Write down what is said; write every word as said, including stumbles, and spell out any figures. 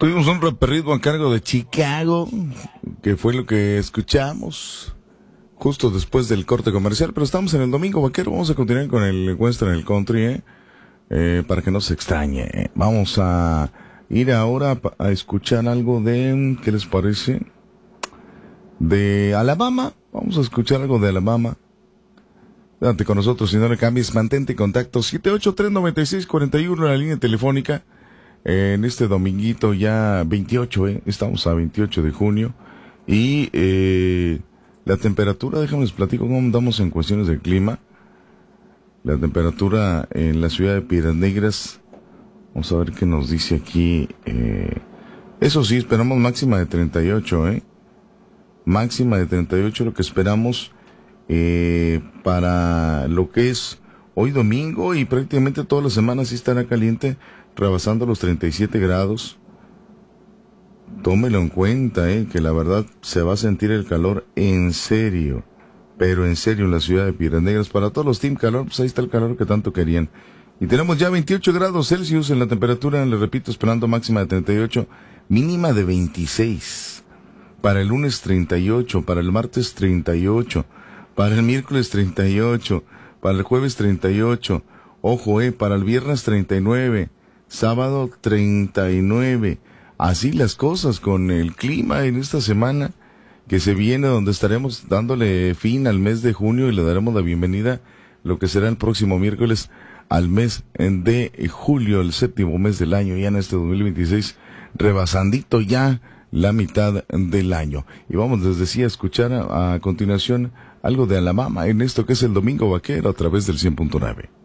Tuvimos un reperritmo a cargo de Chicago, que fue lo que escuchamos justo después del corte comercial, pero estamos en el Domingo Vaquero. Vamos a continuar con el Western, el Country, ¿eh? Eh, para que no se extrañe. ¿eh? Vamos a ir ahora a escuchar algo de, ¿qué les parece? De Alabama. Vamos a escuchar algo de Alabama. Quédate con nosotros, si no le cambies, mantente en contacto. siete ocho tres, nueve seis, cuatro uno, la línea telefónica. Eh, en este dominguito ya veintiocho, ¿eh? Estamos a veintiocho de junio. Y eh, la temperatura, déjame les platico cómo andamos en cuestiones del clima. La temperatura en la ciudad de Piedras Negras, vamos a ver qué nos dice aquí. Eh, eso sí, esperamos máxima de treinta y ocho, ¿eh? Máxima de treinta y ocho, lo que esperamos eh, para lo que es hoy domingo, y prácticamente toda la semana sí estará caliente, rebasando los treinta y siete grados. Tómelo en cuenta, eh, que la verdad se va a sentir el calor en serio, pero en serio en la ciudad de Piedras Negras. Para todos los team calor, pues ahí está el calor que tanto querían. Y tenemos ya veintiocho grados Celsius en la temperatura, les repito, esperando máxima de treinta y ocho, mínima de veintiséis. Para el lunes treinta y ocho, para el martes treinta y ocho, para el miércoles treinta y ocho, para el jueves treinta y ocho, ojo, eh, para el viernes treinta y nueve, sábado treinta y nueve. Así las cosas con el clima en esta semana que se viene, donde estaremos dándole fin al mes de junio y le daremos la bienvenida lo que será el próximo miércoles al mes de julio, el séptimo mes del año, ya en este dos mil veintiséis, rebasandito ya la mitad del año. Y vamos, les decía, a escuchar a, a continuación algo de Alabama en esto que es el Domingo Vaquero a través del cien punto nueve.